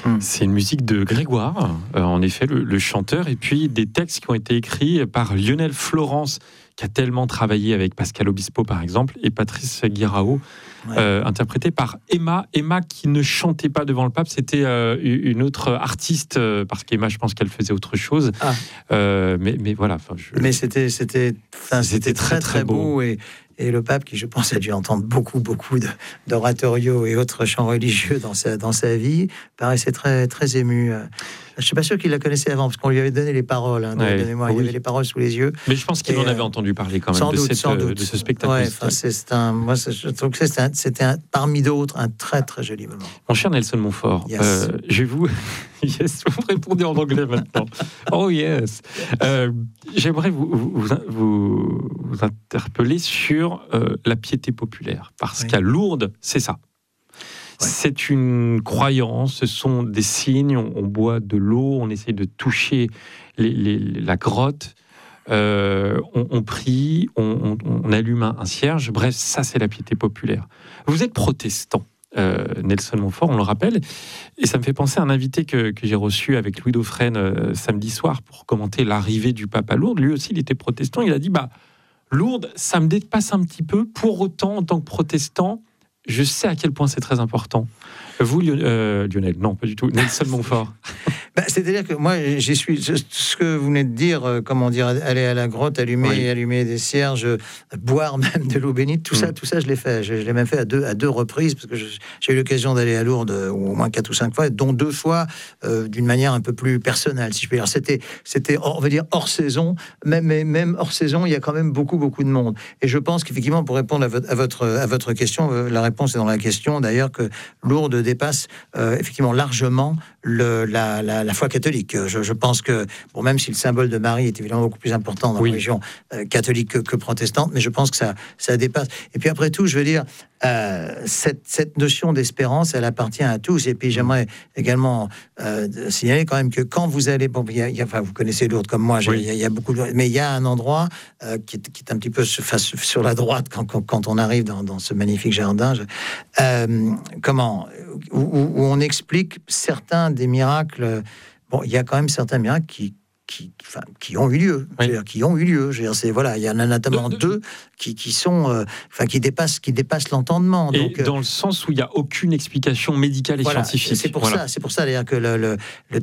C'est une musique de Grégoire, en effet, le chanteur, et puis des textes qui ont été écrits par Lionel Florence, qui a tellement travaillé avec Pascal Obispo, par exemple, et Patrice Guirao, interprété par Emma. Emma qui ne chantait pas devant le pape, c'était une autre artiste, parce qu'Emma, je pense qu'elle faisait autre chose. Mais voilà. Mais c'était très, très beau. Et le pape, qui je pense a dû entendre beaucoup d'oratorios et autres chants religieux dans sa vie, paraissait très, très ému. Je ne suis pas sûr qu'il la connaissait avant, parce qu'on lui avait donné les paroles. Il avait les paroles sous les yeux. Mais je pense qu'il en avait entendu parler quand même de ce spectacle. Je trouve que c'était parmi d'autres un très, très joli moment. Mon cher Nelson Montfort, yes. Vous répondez en anglais maintenant. Oh yes. J'aimerais vous interpeller sur la piété populaire, parce qu'à Lourdes, c'est ça. C'est une croyance, ce sont des signes, on boit de l'eau, on essaye de toucher la grotte, on prie, on allume un cierge, bref, ça c'est la piété populaire. Vous êtes protestant, Nelson Montfort, on le rappelle, et ça me fait penser à un invité que j'ai reçu avec Louis Dauphren samedi soir pour commenter l'arrivée du pape à Lourdes. Lui aussi, il était protestant, il a dit, Lourdes, ça me dépasse un petit peu, pour autant, en tant que protestant, je sais à quel point c'est très important. Vous, Lionel, non, pas du tout. Nelson Montfort. C'est-à-dire que moi, j'y suis. Ce que vous venez de dire, aller à la grotte, allumer des cierges, boire même de l'eau bénite, tout ça, je l'ai fait. Je l'ai même fait à deux reprises, parce que j'ai eu l'occasion d'aller à Lourdes au moins 4 ou 5 fois, dont 2 fois d'une manière un peu plus personnelle, si je peux dire. C'était, on va dire, hors saison. Même hors saison, il y a quand même beaucoup de monde. Et je pense qu'effectivement, pour répondre à votre question, la réponse est dans la question, d'ailleurs, que Lourdes dépasse effectivement largement la foi catholique. Je pense que, même si le symbole de Marie est évidemment beaucoup plus important dans la religion catholique que protestante, mais je pense que ça dépasse. Et puis après tout, je veux dire, cette notion d'espérance, elle appartient à tous. Et puis j'aimerais également signaler quand même que quand vous allez, vous connaissez Lourdes comme moi, il y a beaucoup mais il y a un endroit qui est un petit peu sur la droite quand on arrive dans ce magnifique jardin, où on explique certains des miracles. Il y a quand même certains miracles qui ont eu lieu. Qui ont eu lieu. Il y en a notamment 2 qui dépassent l'entendement. Et dans le sens où il n'y a aucune explication médicale et scientifique. C'est pour ça d'ailleurs que le